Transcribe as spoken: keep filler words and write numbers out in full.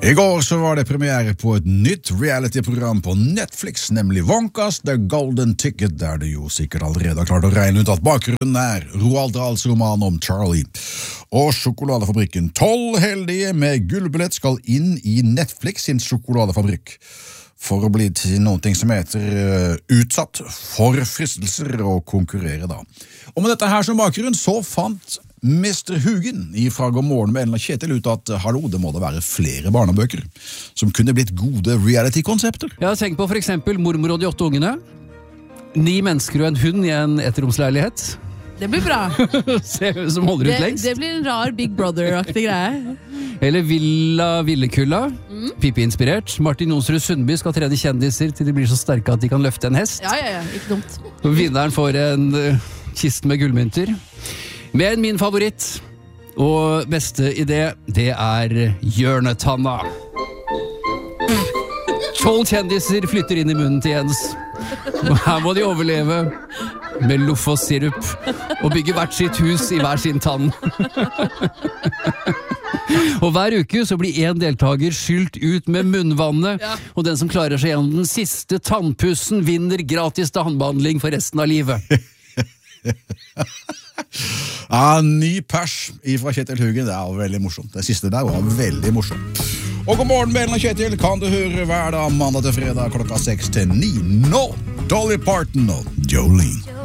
I går så var det premiere på et nytt reality-program på Netflix, nemlig Wonkas The Golden Ticket, der du jo sikkert allerede har klart å regne ut at bakgrunnen er Roald Dahls roman om Charlie. Og sjokoladefabrikken tolv heldige med gullbillett skal inn i Netflix sin sjokoladefabrikk for å bli til noe som heter uh, utsatt for fristelser og konkurrere da. Og med dette her som bakgrunn så fant mister Hugen fra God morgen med Ellen og Kjetil ut at hallo, det må da være flere barnebøker som kunne blitt gode reality-konsepter. Jeg har tenkt på for eksempel Mormor og de åtte ungene, Ni mennesker og en hund i en etterromsleilighet. Det blir bra. Se hvem som holder ut det, lengst. Det blir en rar Big Brother-aktig greie. Eller Villa Villekulla, mm. Pippi-inspirert. Martin Jonsrud Sundby skal trene kjendiser til de blir så sterke at de kan løfte en hest. Ja, ja, ja, ikke dumt. Og vinneren får en uh, kiste med gullmynter. Men min favoritt og beste idé, det er Hjørnetanna. Tolv kjendiser flytter inn i munnen til Jens. Her må de overleve med loff og sirup og bygge hvert sitt hus i hver sin tann. Og hver uke så blir en deltaker skylt ut med munnvannet, ja. Og den som klarer seg gjennom den siste tannpussen vinner gratis tannbehandling for resten av livet. Ja, ny pers fra Kjetil Hugen, det er veldig morsomt. Det siste der var veldig morsomt. Og god morgen med Ellen og Kjetil kan du høre hver dag mandag til fredag klokka seks til ni. Nå, Dolly Parton og Jolene.